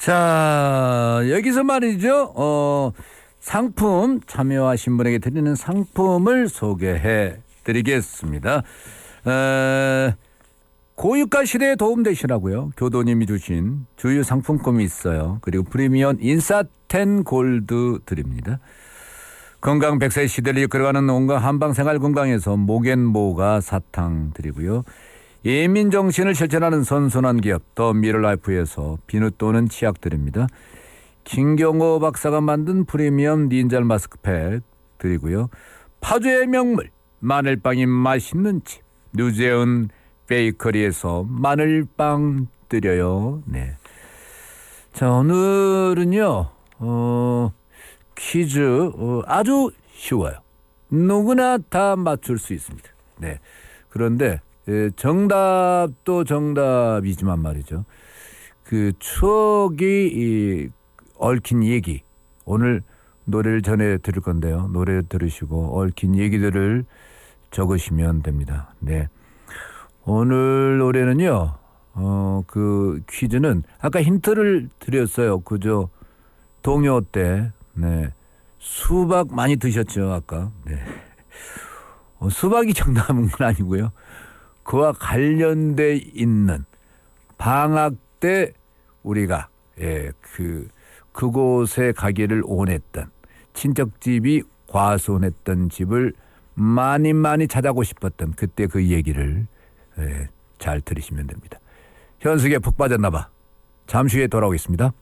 자, 여기서 말이죠. 상품 참여하신 분에게 드리는 상품을 소개해 드리겠습니다. 고유가 시대에 도움되시라고요. 교도님이 주신 주유 상품권이 있어요. 그리고 프리미엄 인싸텐 골드 드립니다. 건강 100세 시대를 이끌어가는 온갖 한방생활 건강에서 목앤모가 사탕 드리고요. 예민정신을 실천하는 선순환 기업 더 미러라이프에서 비누 또는 치약 드립니다. 김경호 박사가 만든 프리미엄 닌잘 마스크팩 드리고요. 파주의 명물 마늘빵이 맛있는 집 누제은 베이커리에서 마늘빵 드려요. 네. 자, 오늘은요 퀴즈 아주 쉬워요. 누구나 다 맞출 수 있습니다. 네. 그런데 정답도 정답이지만 말이죠. 그 추억이 얽힌 얘기 오늘 노래를 전해 드릴 건데요. 노래 들으시고 얽힌 얘기들을 적으시면 됩니다. 네. 오늘 노래는요. 그 퀴즈는 아까 힌트를 드렸어요. 그저 동요 때 네. 수박 많이 드셨죠, 아까. 네. 수박이 정답은 건 아니고요. 그와 관련돼 있는 방학 때 우리가 그곳에 가기를 원했던 친척집이 과수원했던 집을 많이 찾아가고 싶었던 그때 그 얘기를 잘 들으시면 됩니다. 현숙에 푹 빠졌나 봐. 잠시 후에 돌아오겠습니다.